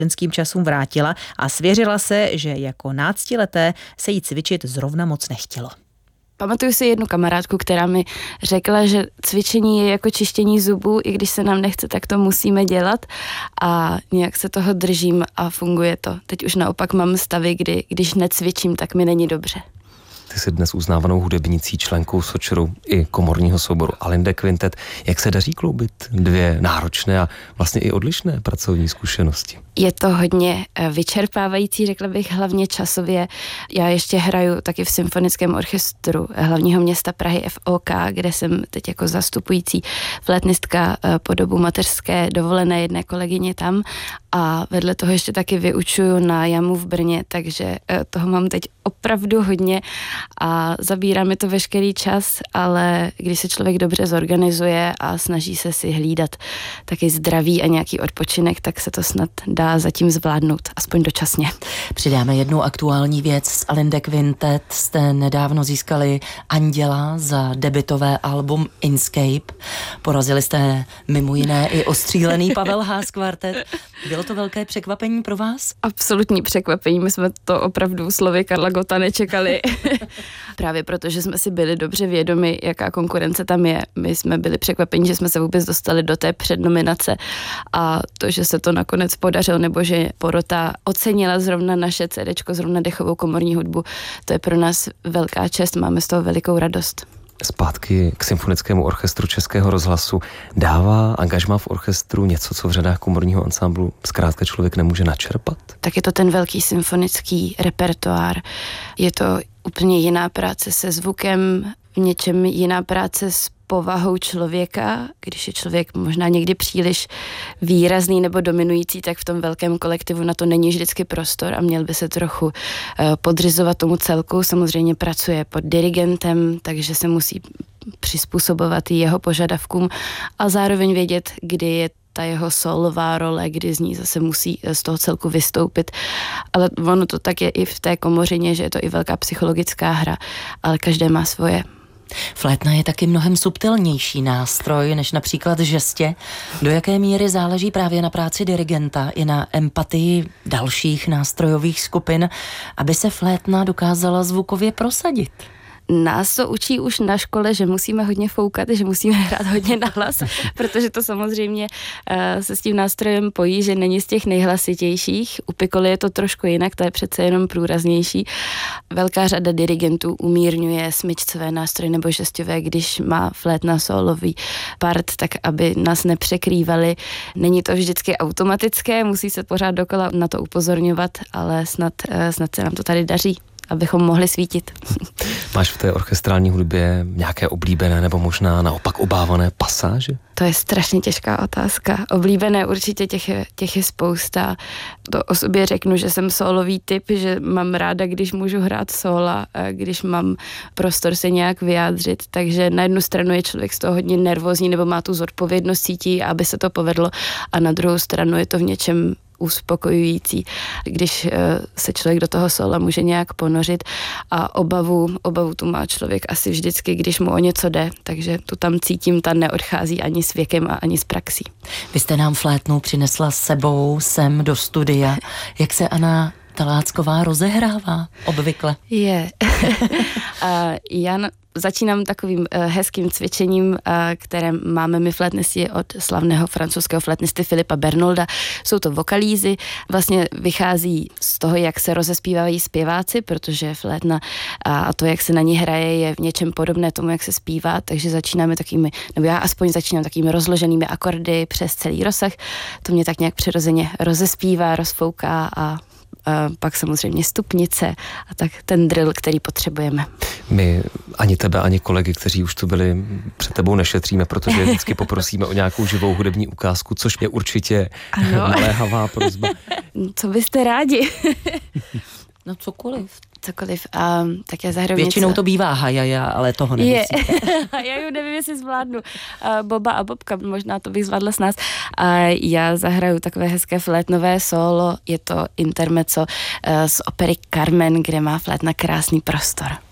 studentským časům vrátila a svěřila se, že jako náctileté se jí cvičit zrovna moc nechtělo. Pamatuju si jednu kamarádku, která mi řekla, že cvičení je jako čištění zubů, i když se nám nechce, tak to musíme dělat a nějak se toho držím a funguje to. Teď už naopak mám stavy, kdy když necvičím, tak mi není dobře. Ty jsi dnes uznávanou hudebnicí, členkou Sočru i komorního souboru Alinde Quintet. Jak se daří kloubit dvě náročné a vlastně i odlišné pracovní zkušenosti? Je to hodně vyčerpávající, řekla bych, hlavně časově. Já ještě hraju taky v symfonickém orchestru hlavního města Prahy FOK, kde jsem teď jako zastupující flétnistka po dobu mateřské dovolené jedné kolegyně tam a vedle toho ještě taky vyučuju na JAMu v Brně, takže toho mám teď opravdu hodně a zabírá mi to veškerý čas, ale když se člověk dobře zorganizuje a snaží se si hlídat taky zdraví a nějaký odpočinek, tak se to snad dá zatím zvládnout, aspoň dočasně. Přidáme jednu aktuální věc. Z Alinde Quintet jste nedávno získali Anděla za debutové album Inscape. Porazili jste mimo jiné i ostřílený Pavel Haas kvartet. Bylo to velké překvapení pro vás? Absolutní překvapení. My jsme to opravdu slovy Karla Gotta nečekali. Právě protože jsme si byli dobře vědomi, jaká konkurence tam je. My jsme byli překvapeni, že jsme se vůbec dostali do té přednominace a to, že se to nakonec podařilo, nebo že porota ocenila zrovna naše CDčko, zrovna dechovou komorní hudbu, to je pro nás velká čest, máme z toho velikou radost. Zpátky k symfonickému orchestru Českého rozhlasu. Dává angažmá v orchestru něco, co v řadách komorního ansámblu zkrátka člověk nemůže načerpat? Tak je to ten velký symfonický repertoár. Je to úplně jiná práce se zvukem, v něčem jiná práce s povahou člověka. Když je člověk možná někdy příliš výrazný nebo dominující, tak v tom velkém kolektivu na to není vždycky prostor a měl by se trochu podřizovat tomu celku. Samozřejmě pracuje pod dirigentem, takže se musí přizpůsobovat i jeho požadavkům a zároveň vědět, kdy je ta jeho solová role, kdy z ní zase musí z toho celku vystoupit. Ale ono to tak je i v té komořině, že je to i velká psychologická hra, ale každé má svoje. Flétna je taky mnohem subtilnější nástroj než například žestě. Do jaké míry záleží právě na práci dirigenta i na empatii dalších nástrojových skupin, aby se flétna dokázala zvukově prosadit? Nás to učí už na škole, že musíme hodně foukat, že musíme hrát hodně nahlas, protože to samozřejmě se s tím nástrojem pojí, že není z těch nejhlasitějších. U pikoli je to trošku jinak, to je přece jenom průraznější. Velká řada dirigentů umírňuje smyčcové nástroje nebo žesťové, když má flétna solový part, tak aby nás nepřekrývali. Není to vždycky automatické, musí se pořád dokola na to upozorňovat, ale snad se nám to tady daří, abychom mohli svítit. Máš v té orchestrální hudbě nějaké oblíbené nebo možná naopak obávané pasáže? To je strašně těžká otázka. Oblíbené určitě těch je spousta. To o sobě řeknu, že jsem sólový typ, že mám ráda, když můžu hrát sóla, když mám prostor se nějak vyjádřit. Takže na jednu stranu je člověk z toho hodně nervózní nebo má tu zodpovědnost cítí, aby se to povedlo, a na druhou stranu je to v něčem uspokojující, když se člověk do toho sóla může nějak ponořit, a obavu tu má člověk asi vždycky, když mu o něco jde, takže tu tam cítím, ta neodchází ani s věkem a ani s praxí. Vy jste nám flétnu přinesla s sebou sem do studia. Jak se Anna Talácková rozehrává obvykle? Já začínám takovým hezkým cvičením, které máme my flétnisti od slavného francouzského flétnisty Filipa Bernolda. Jsou to vokalízy, vlastně vychází z toho, jak se rozespívají zpěváci, protože flétna a to, jak se na ní hraje, je v něčem podobné tomu, jak se zpívá, takže začínáme takovými, nebo já aspoň začínám takovými rozloženými akordy přes celý rozsah. To mě tak nějak přirozeně rozespívá, rozfouká a pak samozřejmě stupnice a tak ten drill, který potřebujeme. My ani tebe, ani kolegy, kteří už tu byli před tebou, nešetříme, protože vždycky poprosíme o nějakou živou hudební ukázku, což je určitě naléhavá prosba. Co byste rádi? No cokoliv. Tak já zahraju Většinou něco. to bývá hajaja, ale toho nemyslíte. Já nevím, jestli zvládnu. Boba a Bobka, možná to bych zvládla s nás. Já zahraju takové hezké flétnové solo, je to intermezzo z opery Carmen, kde má flétna krásný prostor.